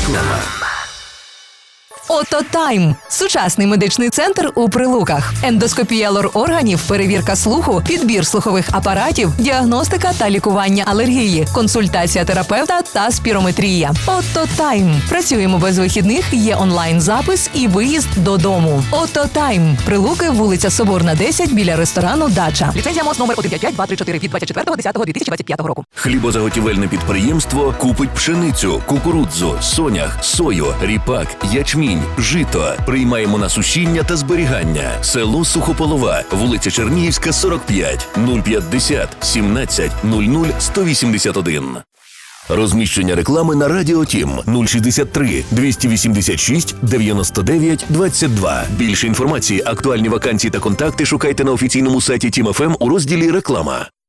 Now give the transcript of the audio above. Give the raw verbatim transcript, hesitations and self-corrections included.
Реклама. Ототайм – сучасний медичний центр у Прилуках. Ендоскопія лор-органів, перевірка слуху, підбір слухових апаратів, діагностика та лікування алергії, консультація терапевта та спірометрія. Ототайм. Працюємо без вихідних, є онлайн-запис і виїзд додому. Ототайм. Прилуки, вулиця Соборна, десять, біля ресторану «Дача». Ліцензія МОЗ номер один п'ять п'ять два три чотири від двадцять четвертого десятого дві тисячі двадцять п'ятого року. Хлібозаготівельне підприємство купить пшеницю, кукурудзу, сонях, сою, ріпак, ячмінь, жито. Приймаємо на сушіння та зберігання. Село Сухополова, вулиця Чернігівська, сорок п'ять, нуль п'ятдесят сімнадцять нуль нуль сто вісімдесят один. Розміщення реклами на Радіо Тім нуль шістдесят три двісті вісімдесят шість дев'яносто дев'ять двадцять два. Більше інформації, актуальні вакансії та контакти шукайте на офіційному сайті Тім еф ем у розділі «Реклама».